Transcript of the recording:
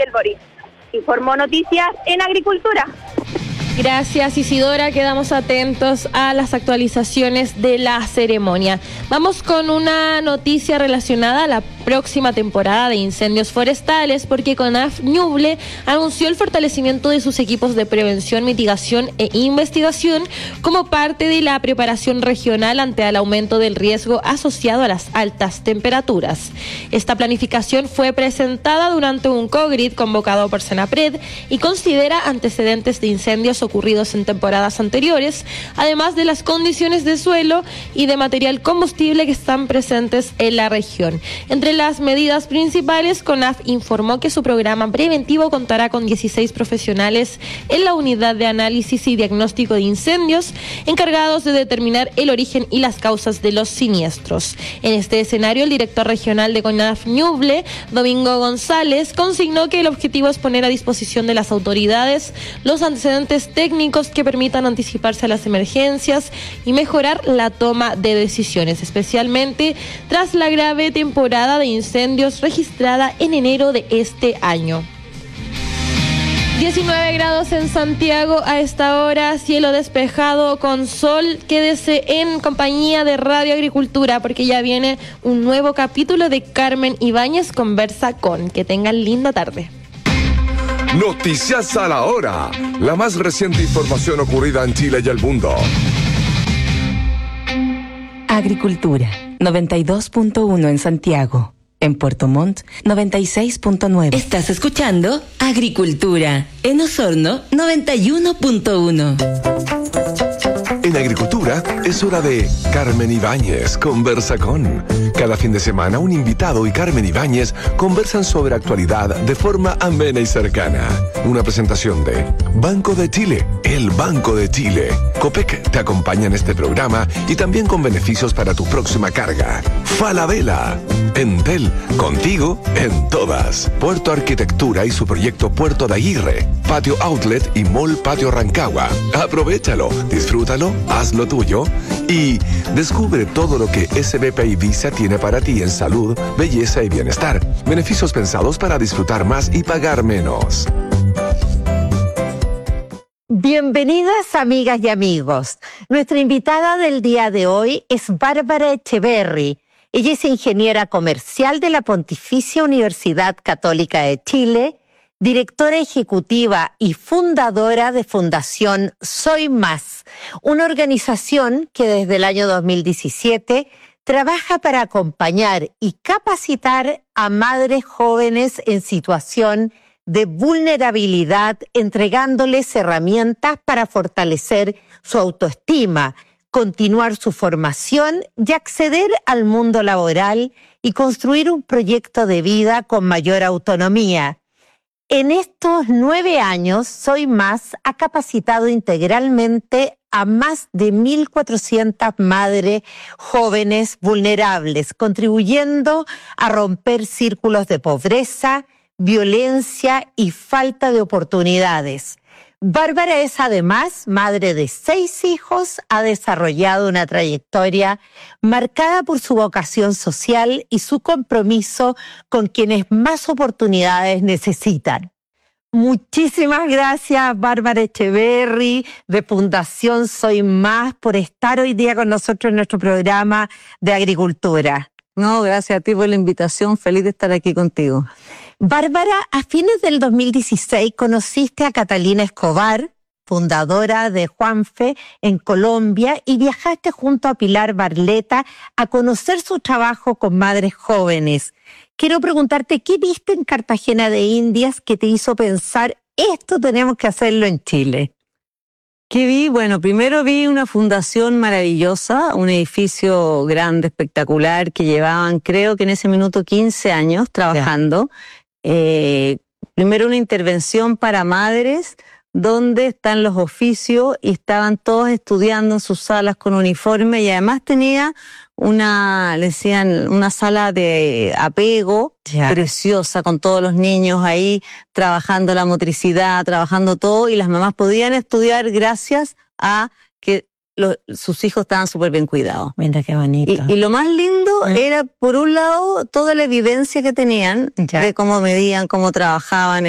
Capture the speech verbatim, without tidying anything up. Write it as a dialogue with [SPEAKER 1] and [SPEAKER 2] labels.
[SPEAKER 1] Gabriel Boric. Informó Noticias en Agricultura.
[SPEAKER 2] Gracias, Isidora. Quedamos atentos a las actualizaciones de la ceremonia. Vamos con una noticia relacionada a la próxima temporada de incendios forestales, porque CONAF Ñuble anunció el fortalecimiento de sus equipos de prevención, mitigación e investigación como parte de la preparación regional ante el aumento del riesgo asociado a las altas temperaturas. Esta planificación fue presentada durante un COGRID convocado por Senapred y considera antecedentes de incendios ocurridos en temporadas anteriores, además de las condiciones de suelo y de material combustible que están presentes en la región. Entre las medidas principales, CONAF informó que su programa preventivo contará con dieciséis profesionales en la unidad de análisis y diagnóstico de incendios, encargados de determinar el origen y las causas de los siniestros. En este escenario, el director regional de CONAF Ñuble, Domingo González, consignó que el objetivo es poner a disposición de las autoridades los antecedentes técnicos que permitan anticiparse a las emergencias y mejorar la toma de decisiones, especialmente tras la grave temporada de incendios registrada en enero de este año. diecinueve grados en Santiago a esta hora, cielo despejado con sol. Quédese en compañía de Radio Agricultura porque ya viene un nuevo capítulo de Carmen Ibáñez Conversa con. Que tengan linda tarde.
[SPEAKER 3] Noticias a la hora. La más reciente información ocurrida en Chile y el mundo.
[SPEAKER 4] Agricultura, noventa y dos punto uno en Santiago. En Puerto Montt, noventa y seis punto nueve.
[SPEAKER 5] Estás escuchando Agricultura. En Osorno, noventa y uno punto uno.
[SPEAKER 3] En Agricultura es hora de Carmen Ibáñez Conversa con. Cada fin de semana un invitado y Carmen Ibáñez conversan sobre actualidad de forma amena y cercana. Una presentación de Banco de Chile, el Banco de Chile. Copec te acompaña en este programa y también con beneficios para tu próxima carga. Falabella, Entel, contigo en todas. Puerto Arquitectura y su proyecto Puerto de Aguirre. Patio Outlet y Mall Patio Rancagua. Aprovechalo, disfrútalo, hazlo tuyo y descubre todo lo que S B P y Visa tiene para ti en salud, belleza y bienestar. Beneficios pensados para disfrutar más y pagar menos.
[SPEAKER 6] Bienvenidas, amigas y amigos. Nuestra invitada del día de hoy es Bárbara Echeverri. Ella es ingeniera comercial de la Pontificia Universidad Católica de Chile, directora ejecutiva y fundadora de Fundación Soy Más, una organización que desde el año dos mil diecisiete trabaja para acompañar y capacitar a madres jóvenes en situación de vulnerabilidad, entregándoles herramientas para fortalecer su autoestima, continuar su formación y acceder al mundo laboral y construir un proyecto de vida con mayor autonomía. En estos nueve años, Soy Más ha capacitado integralmente a más de mil cuatrocientas madres jóvenes vulnerables, contribuyendo a romper círculos de pobreza, violencia y falta de oportunidades. Bárbara es además madre de seis hijos, ha desarrollado una trayectoria marcada por su vocación social y su compromiso con quienes más oportunidades necesitan. Muchísimas gracias, Bárbara Echeverri, de Fundación Soy Más, por estar hoy día con nosotros en nuestro programa de Agricultura.
[SPEAKER 7] No, gracias a ti por la invitación, feliz de estar aquí contigo.
[SPEAKER 6] Bárbara, a fines del dos mil dieciséis conociste a Catalina Escobar, fundadora de Juanfe en Colombia, y viajaste junto a Pilar Barleta a conocer su trabajo con madres jóvenes. Quiero preguntarte, ¿qué viste en Cartagena de Indias que te hizo pensar, esto tenemos que hacerlo en Chile?
[SPEAKER 7] ¿Qué vi? Bueno, primero vi una fundación maravillosa, un edificio grande, espectacular, que llevaban, creo que en ese minuto, quince años trabajando. Eh, primero una intervención para madres, donde están los oficios y estaban todos estudiando en sus salas con uniforme, y además tenía una, le decían, una sala de apego ya. Preciosa, con todos los niños ahí trabajando la motricidad, trabajando todo, y las mamás podían estudiar gracias a que los, sus hijos estaban súper bien cuidados.
[SPEAKER 6] Mira qué bonito.
[SPEAKER 7] Y, y lo más lindo ¿Eh? era, por un lado, toda la evidencia que tenían ya. de cómo medían, cómo trabajaban,